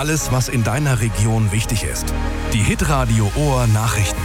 Alles, was in deiner Region wichtig ist. Die Hitradio Ohr Nachrichten.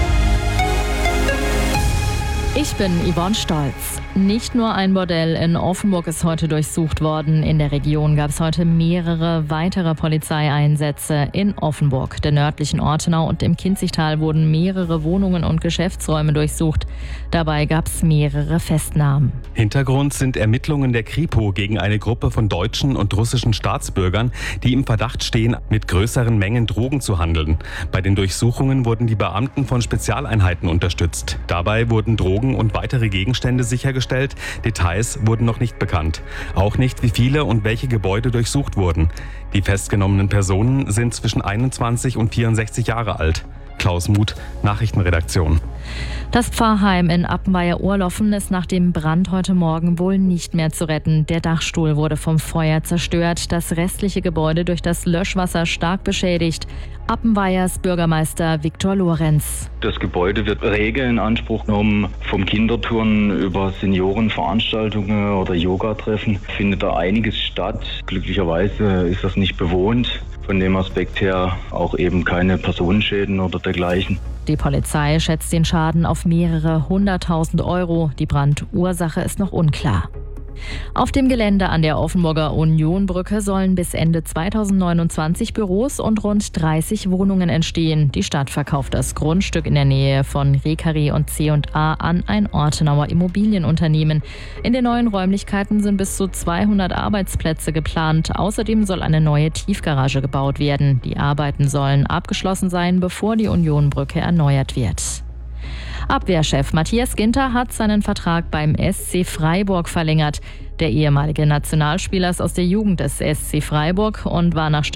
Ich bin Yvonne Stolz. Nicht nur ein Bordell in Offenburg ist heute durchsucht worden. In der Region gab es heute mehrere weitere Polizeieinsätze. In Offenburg, der nördlichen Ortenau und im Kinzigtal wurden mehrere Wohnungen und Geschäftsräume durchsucht. Dabei gab es mehrere Festnahmen. Hintergrund sind Ermittlungen der Kripo gegen eine Gruppe von deutschen und russischen Staatsbürgern, die im Verdacht stehen, mit größeren Mengen Drogen zu handeln. Bei den Durchsuchungen wurden die Beamten von Spezialeinheiten unterstützt. Dabei wurden Drogen und weitere Gegenstände sichergestellt. Details wurden noch nicht bekannt. Auch nicht, wie viele und welche Gebäude durchsucht wurden. Die festgenommenen Personen sind zwischen 21 und 64 Jahre alt. Klaus Muth, Nachrichtenredaktion. Das Pfarrheim in Appenweier-Ohrloffen ist nach dem Brand heute Morgen wohl nicht mehr zu retten. Der Dachstuhl wurde vom Feuer zerstört, das restliche Gebäude durch das Löschwasser stark beschädigt. Appenweiers Bürgermeister Viktor Lorenz. Das Gebäude wird rege in Anspruch genommen, vom Kinderturnen über Seniorenveranstaltungen oder Yogatreffen findet da einiges statt. Glücklicherweise ist das nicht bewohnt. Von dem Aspekt her auch eben keine Personenschäden oder dergleichen. Die Polizei schätzt den Schaden auf mehrere 100.000 Euro. Die Brandursache ist noch unklar. Auf dem Gelände an der Offenburger Unionbrücke sollen bis Ende 2029 Büros und rund 30 Wohnungen entstehen. Die Stadt verkauft das Grundstück in der Nähe von Rekarie und C&A an ein Ortenauer Immobilienunternehmen. In den neuen Räumlichkeiten sind bis zu 200 Arbeitsplätze geplant. Außerdem soll eine neue Tiefgarage gebaut werden. Die Arbeiten sollen abgeschlossen sein, bevor die Unionbrücke erneuert wird. Abwehrchef Matthias Ginter hat seinen Vertrag beim SC Freiburg verlängert. Der ehemalige Nationalspieler ist aus der Jugend des SC Freiburg und war nach